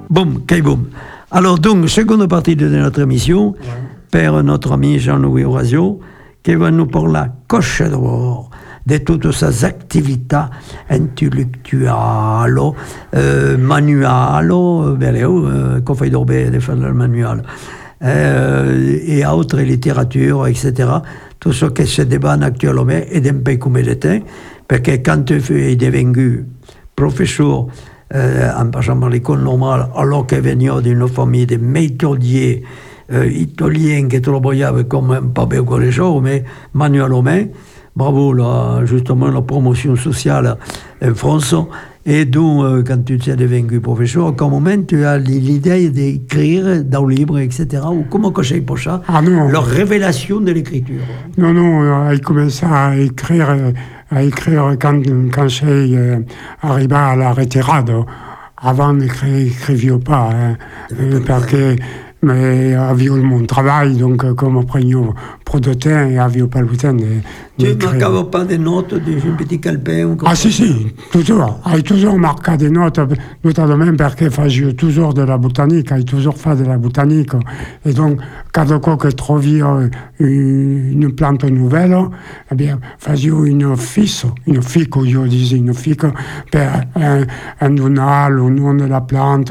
Bon, ok, bon. Alors, donc, seconde partie de notre émission, per notre ami Jean-Louis Orazio, qui va nous parler coche d'abord de toutes ces activités intellectuelles, manuelles, qu'on fait dormir de faire le manuel, et autres littératures, etc. Tout ce qui se débat actuellement est d'un peu comme il était, parce que quand tu es devenu professeur en passant par l'école normale, alors qu'il venait d'une famille de méthodiers italiens qui travaillaient comme pas bien que les gens, mais manuellement, bravo, justement, la promotion sociale en France. Et donc, quand tu es devenu professeur, à quel moment tu as l'idée d'écrire dans le livre, etc. Ou comment que c'est pour ça? La révélation de l'écriture. Non, il commençait à écrire quand j'ai arrivé à la retraite. Avant, n'écrivais pas, parce que mais avions mon travail, donc comme prenions pro de temps et avions pas le temps de tu ne marquais pas des notes d'un petit calepin? Ah si, toujours. J'ai toujours marqué des notes, notamment parce que faisais toujours de la botanique, j'ai toujours fait de la botanique. Et donc, quand je trouvais une plante nouvelle, eh bien, faisais une fiche, je disais, une fiche, pour un donner le nom de la plante,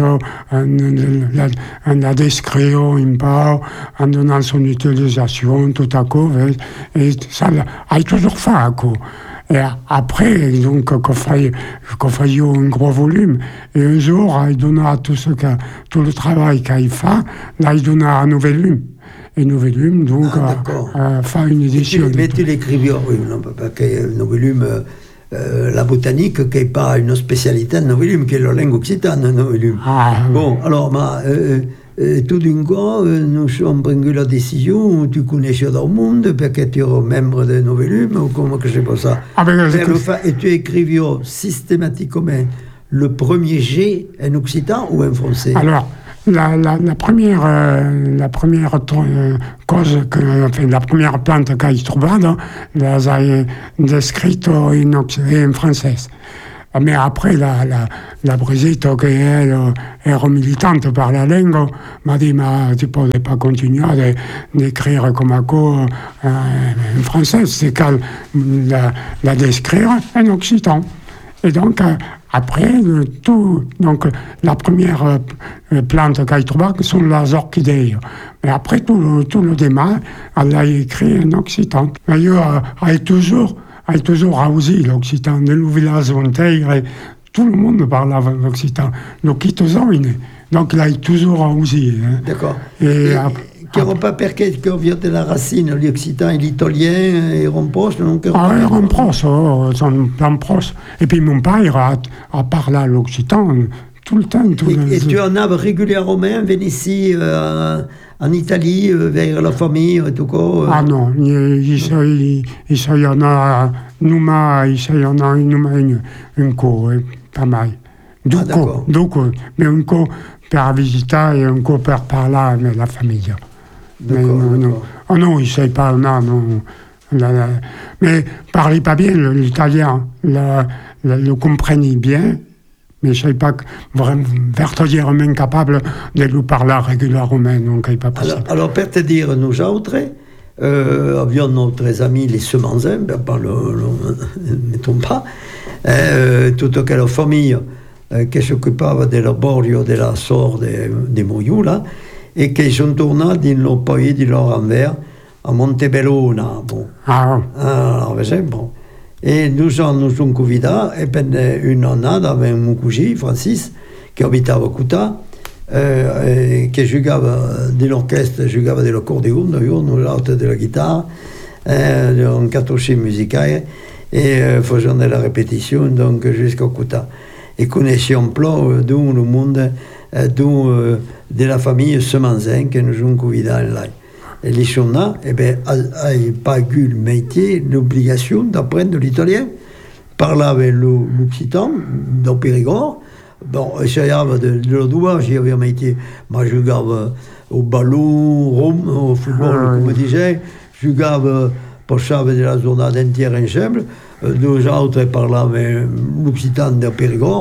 la description un peu, en donnant son utilisation, tout à coup, et ça, j'ai toujours fait, quoi. Et après, donc, qu'on faisait un gros volume, et un jour, j'ai donné tout le travail qu'il fait, là, j'ai donné un nouvel volume. Et nouvel volume, donc, faire une édition. Mais tu l'écrivais, oui, non, parce que un nouvel volume, la botanique, qui n'est pas une spécialité de nouvel volume, qui est la langue occitane, un nouvel volume. Bon, alors, tout d'un coup, nous avons pris la décision, tu connaissais dans le monde, parce que tu es membre de Novelum, ou comment que c'est pas ça. Et tu écrivais systématiquement le premier G en occitan ou en français? Alors, la première cause, la première plante que j'ai trouvée, j'ai décrite en français. Mais après, la Brigitte, qui est militante par la langue, m'a dit, tu ne peux pas continuer d'écrire comme un en français, c'est qu'elle la décrire en occitan. Et donc, après, la première plante qu'elle trouve, sont les orchidées. Mais après, tout le démarre, elle l'a écrit en occitan. D'ailleurs, elle est toujours aussi l'occitan. Dans le village intègre, tout le monde parle l'occitan. Donc, donc là, il est toujours aussi. D'accord. Et qui n'ont pas perqué qu'on vient de la racine, l'occitan et l'italien, ils sont proches, non? Ils sont proches, sont plein proches. Et puis mon père a parlé l'occitan tout le temps. Et tu en as régulièrement venu ici en Italie, vers la famille, en tout cas? Ah non, il y en a une co, pas mal. Mais un co per visiter et un co per parler avec la famille. Mais non. Oh non, il ne sait pas, non. Mais il parlait pas bien l'italien, le comprenait bien, mais je ne sais pas vraiment vertigièrement capable de lui parler régulièrement, donc il n'est pas possible. Alors, pour te dire, nous autres, avions notre ami les Semanzins, mettons pas, toute la famille qui s'occupava de la bordio de la sort de Moiou, là, et qui sont tournés dans le pays de leur envers, à Montebellona. Bon. Alors, bon. Et nous sommes convidés, et pendant une année, avec mon cousin, Francis, qui habitait à Cuta, qui jouait de l'orchestre, jouait de l'accordéon, d'ailleurs, nous l'autre de la guitare, en cartouche musical, et faisions de la répétition, donc jusqu'à Cuta. Et connaissions plein dans le monde, de la famille Semanzin, que nous sommes convidés là. Et les gens-là, n'ont pas eu le métier, l'obligation d'apprendre l'italien. Parler avec l'occitan, dans Périgord. Bon, j'avais de le doigt, j'avais un métier. Moi, je jouais au ballon, au football, comme je disais. Je jouais pour ça de la zone entière ensemble. Deux autres parlaient avec l'occitan de Périgord.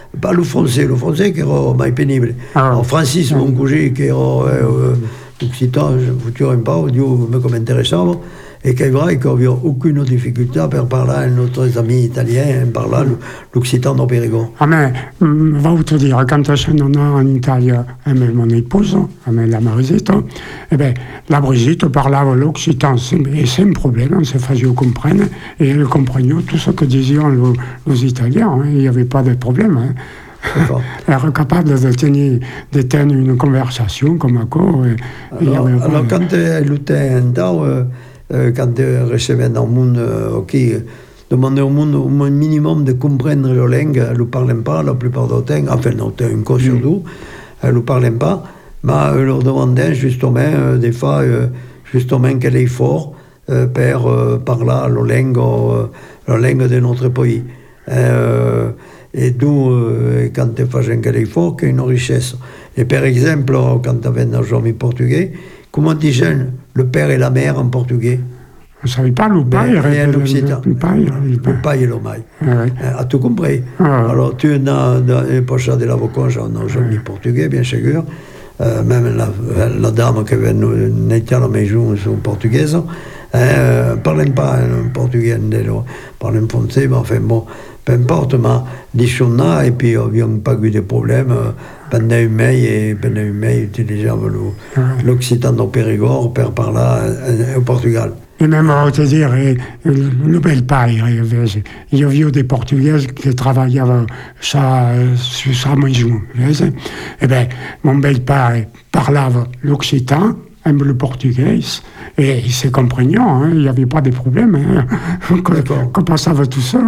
pas le français che era mai pénible. Alors, Francis, mon cousin, che era occitan, je ne un pas, Dieu me intéressava, et che è vrai qu'il n'y a aucune difficulté per parlare avec nos amis italiens, parlare l'occitan au Périgord. Ah mais, va te dire, quand je suis en Italie avec mon épouse, avec la Brigitte, eh ben, la Brigitte parlava l'occitan sans problème, on se faisait comprendre, et elle comprenait tout ce que disaient les Italiens, hein, il n'y avait pas de problème. Hein. Elle était capable de tenir une conversation comme ça. Alors, quand elle était en temps, quand elle recevait dans le monde, demander au monde un minimum de comprendre la langue, elle ne parlait pas la plupart du temps, enfin, non, un cas sur deux, elle ne parlait pas, mais elle leur demandait justement, des fois, justement, quel effort pour parler la langue de notre pays. Et nous, quand tu fais un effort, qu'il y a une richesse. Et par exemple, quand tu avais un jeune portugais, comment disait le père et la mère en portugais? Je ne savais pas, le pai et l'occitan. Le pai et le mai. Ah, tu compris? Alors, tu as poché de l'avocat, un jeune portugais, bien sûr. Même la dame qui avait été à la maison, sont portugaises. Ne parlent pas portugais, parlent français, mais enfin bon. Peu importe, mais ils sont là et puis ils n'ont pas eu de problème. Pendant un mois, ils utilisaient l'occitan au Périgord pour parler au Portugal. Et même, on va te dire, le bel père, il y avait des Portugaises qui travaillaient sur sa maison. Et bien, mon bel père parlait l'occitan, le portugais, et ils se comprenaient, hein, il n'y avait pas de problème. Hein. Quand on passait tout seul,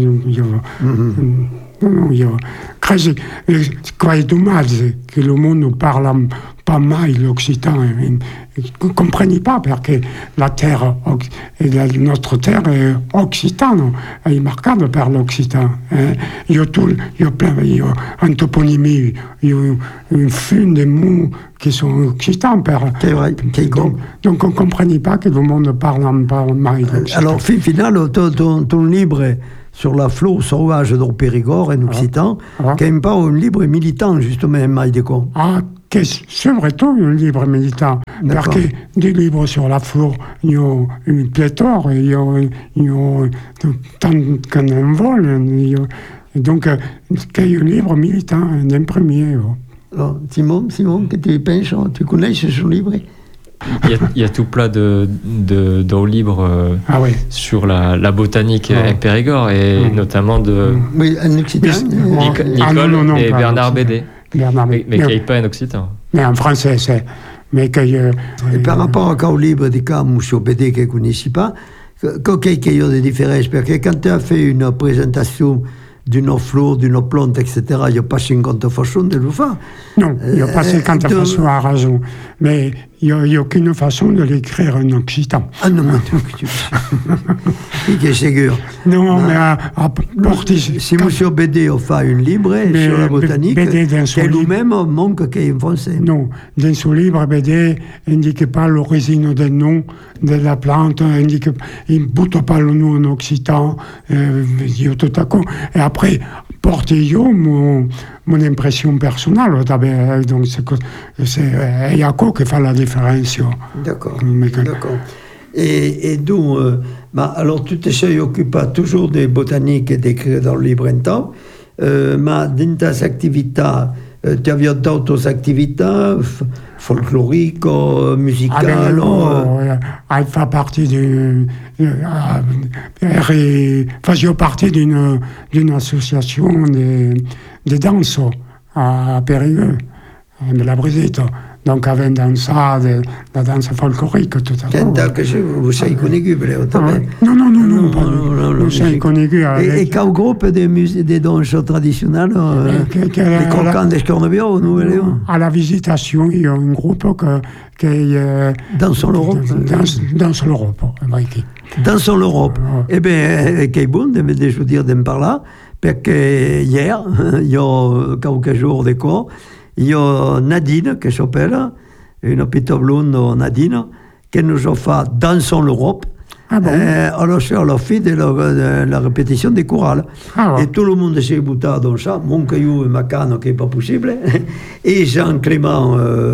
quoi est dommage que le monde ne parle pas mal l'occitan. Ils ne comprenaient pas parce que la terre, notre terre est occitane, elle est marquée par l'occitan. Il y a plein, en toponymie, il y a une fin de mots qui sont occitans. C'est vrai, donc on ne comprenait pas que le monde parle pas mal l'occitan. Alors, finalement, ton livre sur la flore sauvage du Périgord en occitan, qui n'est pas un livre militant, justement, Maïdéco. Ah, c'est vrai tout, un livre militant. Parce que des livres sur la flore, il y a une pléthore, il y a tant qu'on en vole. Donc, c'est un livre militant, un premier. Alors, Simon, que tu penses, tu connais ce livre? Il y a tout plein de livres sur la botanique en Périgord et notamment de Nicole et Bernard Bédé. Mais qui n'est pas en occitan. Mais en français, c'est. Et par rapport au livre de Camus ou Bédé que je ne connaissais pas, qu'est-ce qu'il y a de différence? Parce que quand tu as fait une présentation d'une fleur, d'une plante, etc., il n'y a pas 50 façons de le faire. Non, il n'y a pas 50 façons à raison. Mais il n'y a aucune façon de l'écrire en occitan. Ah non, tu c'est sûr. Non, mais à porter... Si M. Bédé a fait un livre sur la botanique, c'est lui-même manque qu'il est français. Non, dans son livre, Bédé n'indique pas l'origine des noms de la plante, il ne boute pas le nom en occitan, tout à coup. Et après, porte-yo mon impression personnelle. Donc, c'est Yako qui fait la différence. D'accord. Et donc, alors tu t'occupes toujours des botaniques et d'écrire dans le livre en temps, mais dans tes activités, tu avais d'autres activités folkloriques, musicales? Elle fait partie faisait partie d'une association de danse à Périgueux, de la Brigitte. Donc, avec la danse folklorique, tout à fait. Vous savez connu, Non, vous savez connu. Et quel groupe de danses traditionnelles, les croquants des Cornebiaux, nous, à la visitation, il y a un groupe qui Danse l'Europe. Danse l'Europe, Danse l'Europe. Eh bien, qui est bon de dire d'en parler, parce que hier, il y a quelques jours de quoi, il y a Nadine, qui s'appelle, une petite blonde Nadine, qui nous a fait Dansons l'Europe. alors on leur fait de la répétition des chorales. Et tout le monde chez Bouta dans ça, mon caillou et ma canne, qui n'est pas possible, et Jean-Clément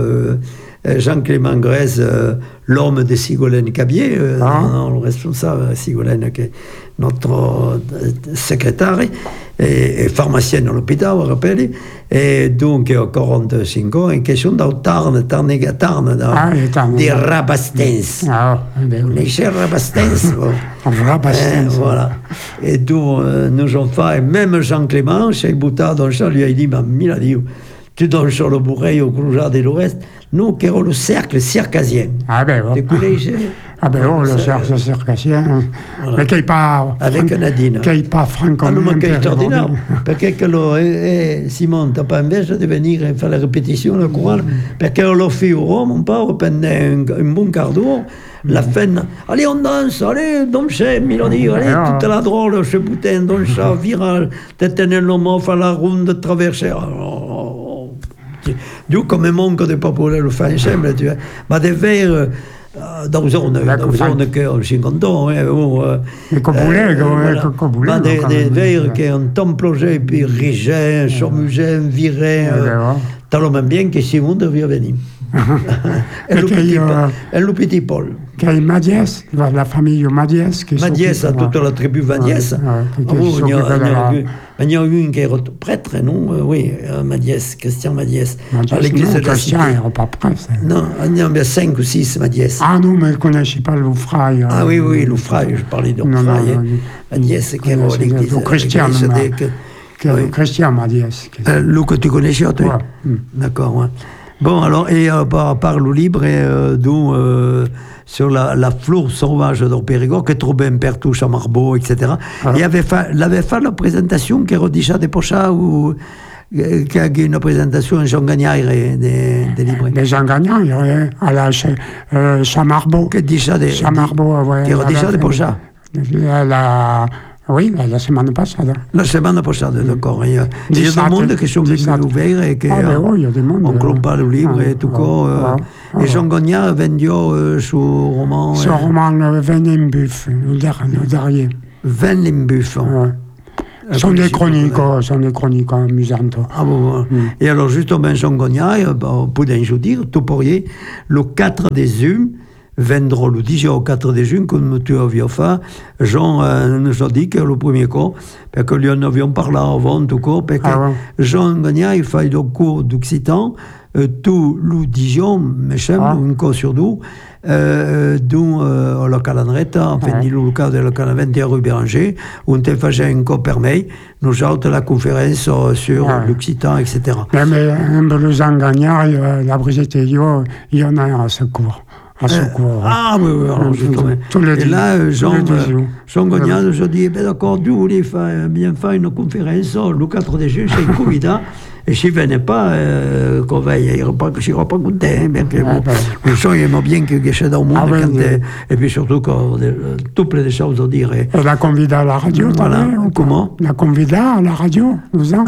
Grèze, l'homme de Sigolène Cabier, le responsable Sigolène, qui est notre secrétaire, et pharmacienne à l'hôpital, on rappelle, et donc il a 45 ans, et question d'Autarne, des Rabastens. Les chers Rabastens. Voilà. Et donc, nous enfants, et même Jean-Clément, chez Bouta, dans ça, lui a dit, il a dit, tu donnes sur le bourreil au Cloujard de l'Ouest, nous qui avons le cercle circassien. Le cercle circassien. Voilà. Mais qui n'est pas. Avec Nadine. Qui n'est pas franco-américain. Qui est extraordinaire. Parce que Simon, tu n'as pas envie de venir faire la répétition, la chorale. Parce qu'on l'a fait au Rome, pendant un bon quart d'heure. La fin, allez, on danse, allez, danse, il a dit, allez, toute la drôle, ce boutin, danse, viral, t'es un homme, faire la ronde, traverser. Du comme un manque de popolaire le fait ensemble, tu vois. Mais des verres dans zone que on s'y content, des verres qui ont tant plongé, puis Rigin, Chormugin, Virin, talons même bien que Simon devait venir. Et le petit Paul. Qui est Madiès, la famille Madiès. Madiès, à toute la tribu Madiès. Il y a eu une qui est prêtre, non? Oui, Madiès, Christian Madiès. À l'église de la Christian, il n'est pas prêtre. Non, il y en a 5 ou 6 Madiès. Ah non, mais je ne connaissais pas Loufraille. Ah oui, Loufraille, je parlais de Loufraille. Madiès, qui est à l'église. Christian, Christian Madiès. Lou, que tu connais, toi? D'accord, ouais. Bon, alors, et par le libre, d'où sur la flore sauvage de Périgord, que trouvait un pertouche à Marbeau, etc. Il avait fait la présentation qui est déjà des Pochats ou qui a une présentation Jean Gagnard des libres. Mais Jean Gagnard, à la Chamarbeau. Qui est déjà des Chamarbeau, ouais. Qui est déjà des Pochats. Oui, la semaine passée. La semaine passée, d'accord. Il y a des monde qui sont venus ouverts et qui on ne clôt pas le livre et tout cas. Et Jean Gagnard a vendu ce roman. Ce roman, Venimbuff, le dernier. Venimbuff. Ce sont des chroniques amusantes. Ah bon, et alors, justement, Jean Gagnard, pour vous dire, tout pourriez, le 4 des humes, vendront le 10 au 4 de juin, comme tu avais fait, Jean nous a dit que le premier cours, parce que lui en avions parlé avant, tout court, parce que Jean Gagnard, il fait le cours d'occitan, tout le Dijon, mais un cours sur deux, dont le calendrier, enfin, le cas de la calendrier rue Béranger, où on faisait un cours permet, nous avons la conférence sur l'occitan, etc. Mais le Jean Gagnard, la Brigitte, il y en a à ce cours. Ah oui, alors justement. Et là, Jean Gagnard nous a dit, d'accord, tu voulais bien faire une conférence le 4 de juin chez le Covid, et s'il ne venait pas, qu'on veille, il ne sera pas content, bien que le son, il aime bien que je dans le monde, et puis surtout, tout plein de choses à dire. Et la convida à la radio, comment? La convida à la radio,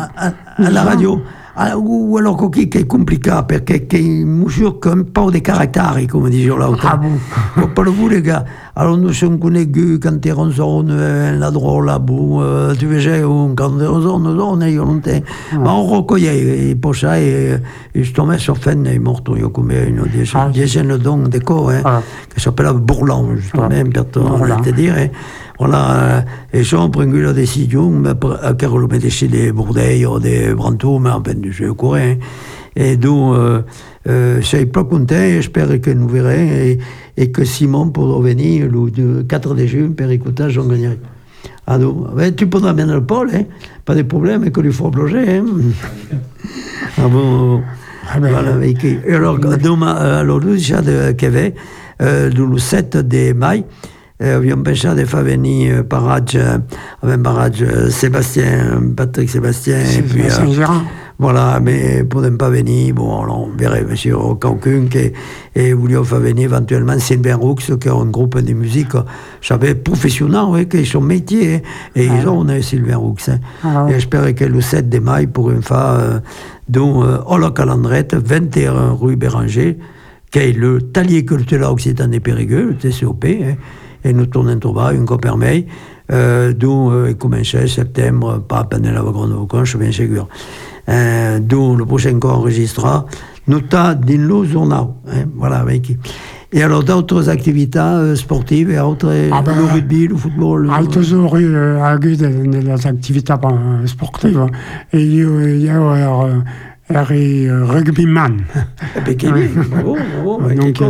à la radio. Ou alors qui est compliqué, parce qu'il mesure comme pas des caractères, comme disent l'autre. Ah bon? Pas le vous, les gars. Alors nous sommes connus quand t'es en zone, la drôle, la boue, tu veux, quand t'es en zone, on est longtemps. Mais on recueillait, et pour ça, et justement, sur fin, il est mort, il y a comme des jeunes dons, des corps, qui s'appelle Bourlan, justement, on te dire. Voilà, et ça, on prend la décision, car on met des bourdeilles, des brantons, mais en peine du jeu courant. Et donc, je suis pas content, j'espère que nous verrons, et que Simon pourra venir le 4 de juin pour écouter Jean Gagnard. Alors, tu pourras bien le Paul, pas de problème, et que lui faut plonger. Ah bon, voilà, et alors, alors, déjà de Québec, le 7 de mai, avions pensé de faire venir barrage Sébastien, Patrick Sébastien, et puis voilà, mais pour ne pas venir, bon, alors on verrait monsieur quelqu'un qui voulait faire venir éventuellement Sylvain Roux, qui est un groupe de musique, j'avais professionnel, qui est son métier, et ils ont Sylvain Roux. Et j'espère que le 7 de mai, pour une fois, dont la calendrette, 21 rue Béranger, qui est le talier culturel occitan des Périgueux, le TCOP, e non torna a trovare un copermei, dove comincia a settembre, pas pendant la grande vacanze, bien sûr. Donc le prochain qu'on enregistrera, nous t'as din lo journal, voilà, avec. Et alors d'autres activités sportives et autres, le rugby, le football. Toujours des activités sportives. Et il y a rugbyman. Perché bravo, donc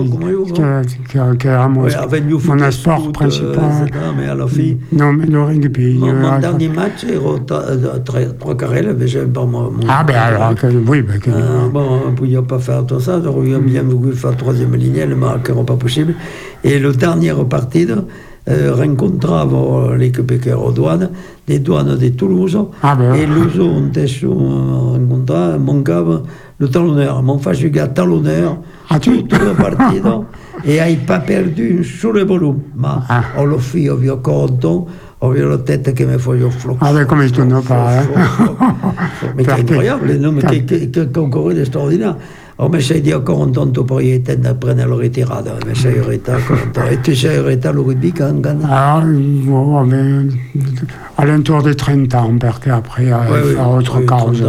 mon sport principal. Mais à la fin, non, mais le rugby. Mon dernier match era 3 carrelles, j'ai pas moi. Ah ben alors, oui. Bon, on ne pouvait pas faire tout ça, j'aurais bien voulu faire 3e ligne, mais ce n'était pas possible. Et le dernier partie, rencontrava l'équipe qui aux douanes, les douanes de Toulouse, et l'uso on rencontrava, mancava le talonneur. Mon fa jugar talonneur toute la partita et n'avait pas perdu sur le volume. Ma ho figlio vi ho conto, ho la tête che mi fa flocco. Ah ben come tu ne parles. Mais c'est incroyable, non, mais quel concours extraordinaire. Alors, mais j'ai dit encore un tonto pour y être après la retirada. Mais j'ai été content. Et tu sais, arrêté le rugby quand Ah, bon, mais à l'entour des 30 ans, parce qu'après, il y a autre cause.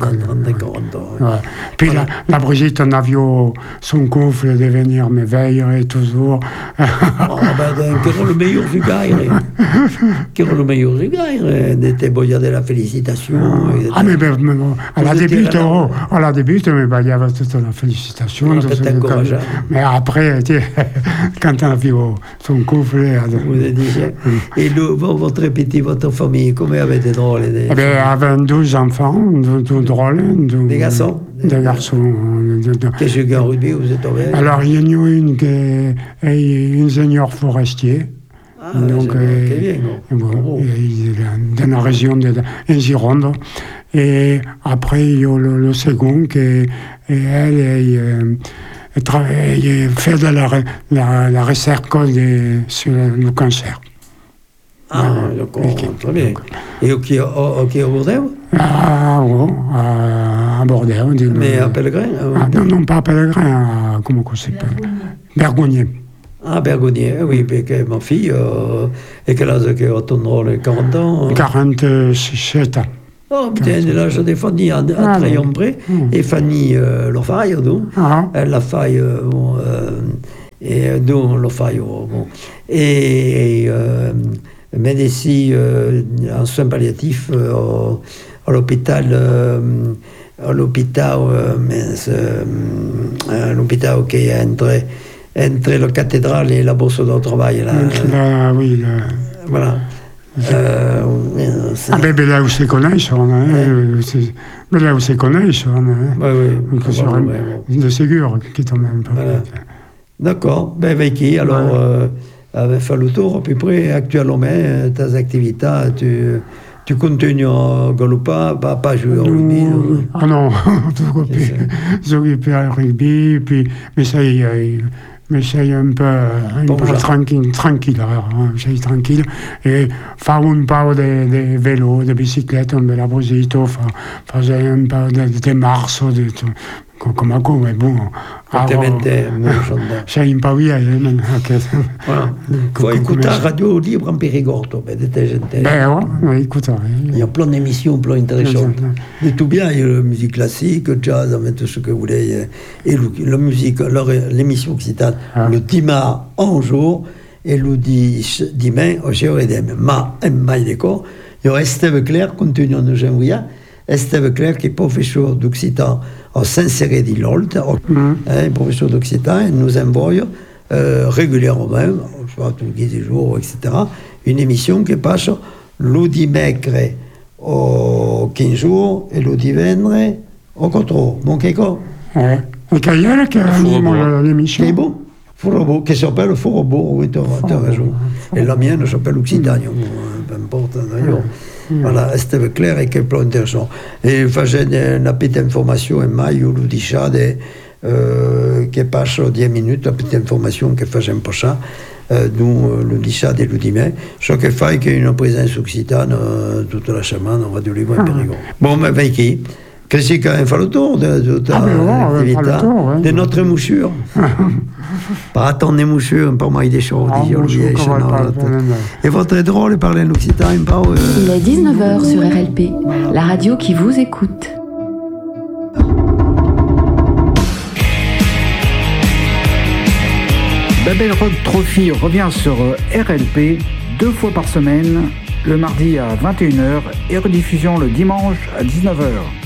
Puis la Brigitte, on a vu son couple devenir mes veilles et toujours. Qui era le meilleur du gaire. Qui era le meilleur du gaire. N'était pas de la félicitation. Ah, mais à la débute, mais il y avait toute la félicitation. Mais après, quand on a vu son couple. Et votre petit, votre famille, comment avait-elle drôle? Eh bien, avait 12 enfants, tout drôle. Des garçons? Des garçons. Qu'est-ce que vous rugby, vous êtes tombé? Alors, il y en a une qui est ingénieur forestier. Donc, dans la région de Gironde. Et après, il y a le second qui elle fait de la recherche sur le cancer. Ah, d'accord, très bien. Et qui est à Bordeaux? Ah, oui, à Bordeaux. Mais à Pellegrin? Non, pas à Pellegrin, comment on s'appelle? Bergognier. Ah, Bergognier, oui, parce que ma fille, et quel âge qu'elle atteindra les 40 ans? 47 ans. Oh, putain, l'âge de Fanny à Trayombré, et Fanny la faille, donc. La faille, et donc la faille, bon. Et médecine en soins palliatifs à l'hôpital qui est entre la cathédrale et la bourse de travail. Oui, voilà. Ben là où c'est connaissent, mais là où c'est connaissent, de ségur qui est même pas. D'accord, ben Vicky, alors avec fait le tour à peu près actuellement tes activités, tu continues à galoper, pas jouer au rugby. Ah non, j'occupe au rugby, puis mais ça y est. Mais c'est un peu tranquille, c'est tranquille. Et faire un peu de vélo, de bicyclette, on la Brigitte, faisait un peu de marche, come bon. C'est un peu vieille. Voilà. Faut écouter la radio libre en Périgord, oui, écoute. Il y a plein d'émissions, plein intéressantes. De tout bien, il y a la musique classique, jazz, tout ce que vous voulez. Et la musique, l'émission occitane, le dimanche en jour, et le dimanche au Géoredem. Ma d'accord. Il y a Esteve Claire, continuons de janvier. Esteve Claire, qui est professeur d'occitan à Saint-Céré-d'Ilolte, professeur d'occitan, et nous envoie régulièrement, je sais pas, tous les 15 jours, etc., une émission qui passe le dimanche au 15 jours et le dimanche au 4 jours. Bon, qu'est-ce que et Caillel qui anime l'émission. C'est bon. Forobo, qui s'appelle Forobo, oui, tu as raison. Et la mienne s'appelle Occitanio, peu importe, d'ailleurs. Voilà, Esteve Claire et quel plan intéressant. Et j'ai une petite information, et maio lo diciade, che passe 10 minutes, la petite information che facciamo un po' ça, nous, le diciade et le dimanche, ce che fa che une présence occitane toute la semaine en Radio Libre et Périgord. Bon, mais Vicky, Que si quand même fait le tour de ta activité, de notre mouchure. Pas attendre des mouchures, pas moi des choses. Et votre drôle, parler en occitan, pas. Il est 19h sur RLP, la radio qui vous écoute. Babel Rock Trophy revient sur RLP 2 fois par semaine, le mardi à 21h et rediffusion le dimanche à 19h.